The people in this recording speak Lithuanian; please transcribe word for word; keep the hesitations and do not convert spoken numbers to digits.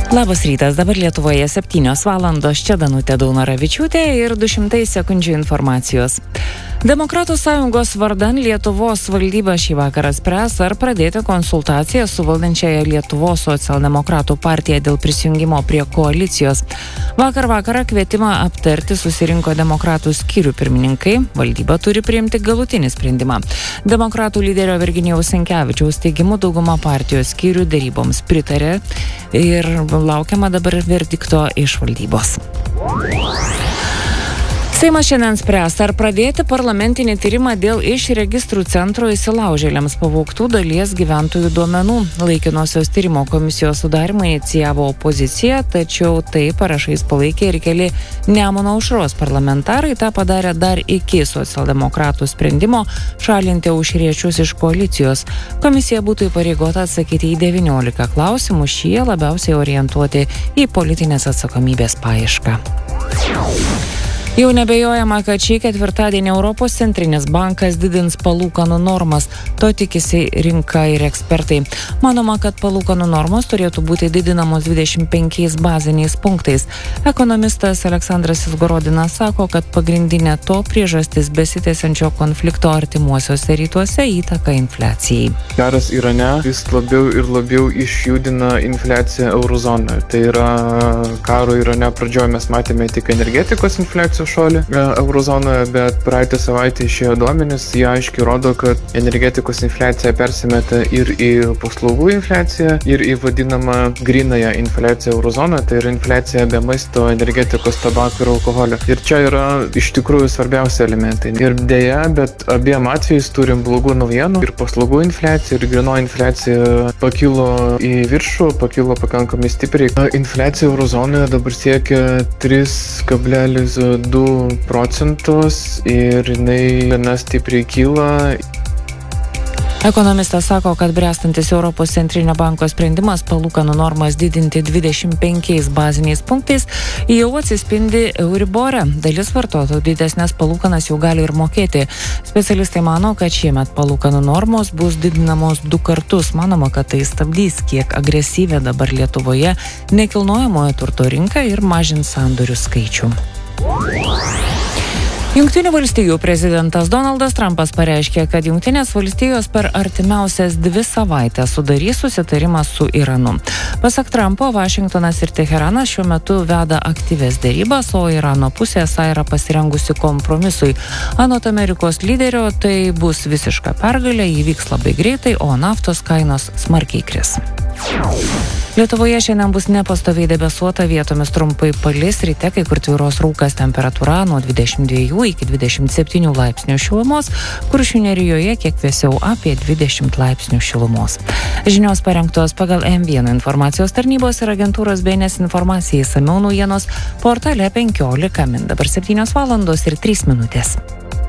Labas rytas, dabar Lietuvoje septynios valandos, čia Danutė Daunoravičiūtė ir du šimtai sekundžių informacijos. Demokratų sąjungos vardan Lietuvos valdyba šį vakarą spręs, ar pradėti konsultaciją su valdančiaja Lietuvos socialdemokratų partija dėl prisijungimo prie koalicijos. Vakar vakarą kvietimą aptarti susirinko demokratų skyrių pirmininkai, valdyba turi priimti galutinį sprendimą. Demokratų lyderio Virginijaus Sinkevičiaus teigimu dauguma partijos skyrių deryboms pritarė ir laukiama dabar verdikto iš valdybos. Seimas šiandien spręs, ar pradėti parlamentinį tyrimą dėl iš registrų centro įsilaužėliams pavogtų dalies gyventojų duomenų. Laikinosios tyrimo komisijos sudarimą inicijavo opozicija, tačiau tai parašais palaikė ir keli Nemuno aušros parlamentarai. Ta padarė dar iki socialdemokratų sprendimo šalinti aušriečius iš koalicijos. Komisija būtų įpareigota atsakyti į devyniolika klausimų, šie labiausiai orientuoti į politinės atsakomybės paiešką. Jau nebejojama, kad šį ketvirtadienį Europos centrinis bankas didins palūkanų normas. To tikisi rinka ir ekspertai. Manoma, kad palūkanų normos turėtų būti didinamos dvidešimt penkiais baziniais punktais. Ekonomistas Aleksandras Izgorodinas sako, kad pagrindinė to priežastis besitęsiančio konflikto artimuosiuose rytuose įtaka infliacijai. Karas Irane vis labiau ir labiau išjudina infliaciją eurozonoje. Tai yra karo Irane pradžioje mes matėme tik energetikos infliacijos šuolį eurozonoje, bet praeitą savaitę išėjo duomenys, jie aiškiai rodo, kad energetikos infliacija persimeta ir į paslaugų infliaciją, ir į vadinamą grynąją infliaciją eurozonoje, tai yra infliacija be maisto, energetikos, tabako ir alkoholio. Ir čia yra iš tikrųjų svarbiausi elementai. Ir dėja, bet abiem atvejais turim blogų naujienų. Ir paslaugų infliacija, ir grynoji infliacija pakilo į viršų, pakilo pakankamai stipriai. Infliacija eurozonoje dabar siekia tris kablelis du procentus ir jinai gana stipriai kyla. Ekonomistas sako, kad bręstantis Europos centrinio banko sprendimas palūkanų normas didinti dvidešimt penkiais baziniais punktais jau atsispindi Euribore. Dalis vartotojų didesnės palūkanas jau gali ir mokėti. Specialistai mano, kad šiemet palūkanų normos bus didinamos du kartus. Manoma, kad tai stabdys kiek agresyvę dabar Lietuvoje nekilnojamojo turto rinką ir mažins sandorių skaičių. Jungtinių valstijų prezidentas Donaldas Trumpas pareiškė, kad Jungtinės valstijos per artimiausias dvi savaitės sudarys susitarimą su Iranu. Pasak Trumpo, Vašingtonas ir Teheranas šiuo metu veda aktyvias derybas, o Irano pusė esą yra pasirengusi kompromisui. Anot Amerikos lyderio, tai bus visiška pergalė, įvyks labai greitai, o naftos kainos smarkiai kris. Lietuvoje šiandien bus nepastoviai debesuota, vietomis trumpai palis, ryte kai kur tvyros rūkas, temperatūra nuo dvidešimt dviejų iki dvidešimt septynių laipsnių šilumos, Kuršių Nerijoje kiek vėsiau apie dvidešimt laipsnių šilumos. Žinios parengtos pagal M vienas informacijos tarnybos ir agentūros B N S informacijai, išsamiau naujienos portale penkiolika min. Dabar septynios valandos ir trys minutės.